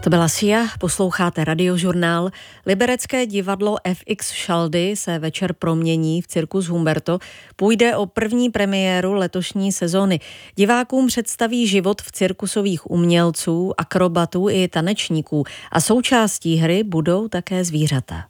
To byla Sia, posloucháte Radiožurnál. Liberecké divadlo FX Šaldy se večer promění v Cirkus Humberto. Půjde o první premiéru letošní sezóny. Divákům představí život v cirkusových umělců, akrobatů i tanečníků a součástí hry budou také zvířata.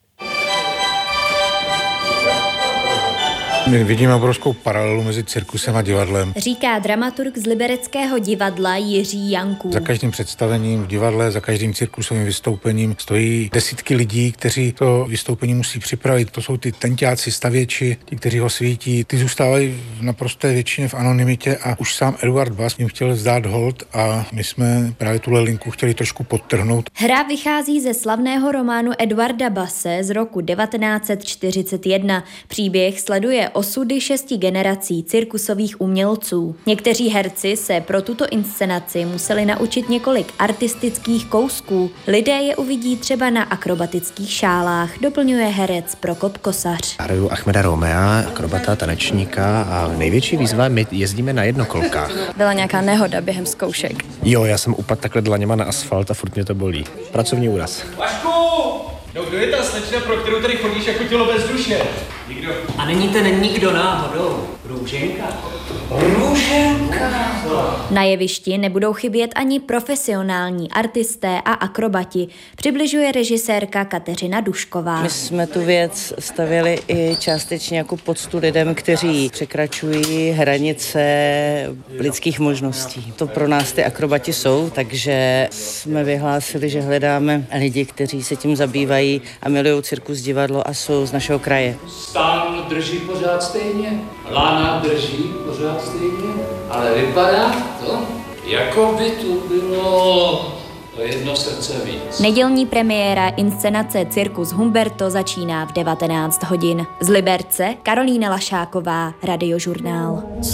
My vidíme obrovskou paralelu mezi cirkusem a divadlem. Říká dramaturg z Libereckého divadla Jiří Janků. Za každým představením v divadle, za každým cirkusovým vystoupením stojí desítky lidí, kteří to vystoupení musí připravit. To jsou ty tenťáci, stavěči, ti, kteří ho svítí. Ty zůstávají v naprosté většině v anonymitě a už sám Eduard Bass jim chtěl vzdát hold a my jsme právě tuhle linku chtěli trošku podtrhnout. Hra vychází ze slavného románu Eduarda Basse z roku 1941. Příběh sleduje osudy 6 generací cirkusových umělců. Někteří herci se pro tuto inscenaci museli naučit několik artistických kousků. Lidé je uvidí třeba na akrobatických šálách, doplňuje herec Prokop Kosař. Hraju Achmeda Romea, akrobata, tanečníka a největší výzva, my jezdíme na jednokolkách. Byla nějaká nehoda během zkoušek? Jo, já jsem upadl takhle dlaněma na asfalt a furt mě to bolí. Pracovní úraz. Vašku! No kdo je ta slečna, pro kterou tady chodíš jako tělo bez duše? Nikdo. A není ten nikdo náhodou? Růženka? Růženka! Na jevišti nebudou chybět ani profesionální artisté a akrobati, přibližuje režisérka Kateřina Dušková. My jsme tu věc stavěli i částečně jako poctu lidem, kteří překračují hranice lidských možností. To pro nás ty akrobati jsou, takže jsme vyhlásili, že hledáme lidi, kteří se tím zabývají a milují cirkus, divadlo a jsou z našeho kraje. Stan drží pořád stejně, lana drží pořád stejně, ale vypadá to, jako by tu bylo o jedno srdce víc. Nedělní premiéra inscenace Cirkus Humberto začíná v 19 hodin. Z Liberce Karolína Lašáková, Radiožurnál.